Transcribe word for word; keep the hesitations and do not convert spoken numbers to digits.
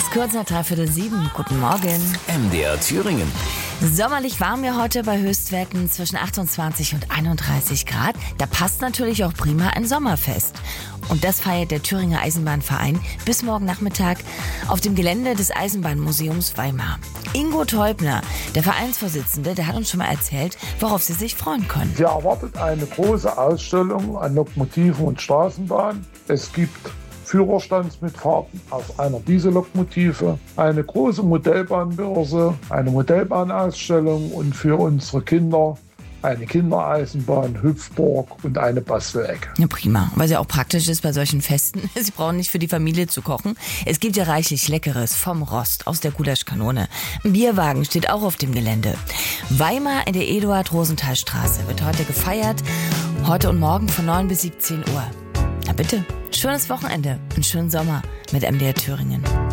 ist kurz nach dreiviertel sieben. Guten Morgen. M D R Thüringen. Sommerlich warm ja heute bei Höchstwerten zwischen achtundzwanzig und einunddreißig Grad. Da passt natürlich auch prima ein Sommerfest. Und das feiert der Thüringer Eisenbahnverein bis morgen Nachmittag auf dem Gelände des Eisenbahnmuseums Weimar. Ingo Teubner, der Vereinsvorsitzende, der hat uns schon mal erzählt, worauf sie sich freuen können. Sie erwartet eine große Ausstellung an Lokomotiven und Straßenbahnen. Es gibt Führerstandsmitfahrten auf einer Diesellokomotive, eine große Modellbahnbörse, eine Modellbahnausstellung und für unsere Kinder eine Kindereisenbahn, Hüpfburg und eine Bastelecke. Ja, prima. Weil es ja auch praktisch ist bei solchen Festen. Sie brauchen nicht für die Familie zu kochen. Es gibt ja reichlich Leckeres vom Rost aus der Gulaschkanone. Ein Bierwagen steht auch auf dem Gelände. Weimar in der Eduard-Rosenthal-Straße wird heute gefeiert. Heute und morgen von neun bis siebzehn Uhr. Na bitte, schönes Wochenende und schönen Sommer mit M D R Thüringen.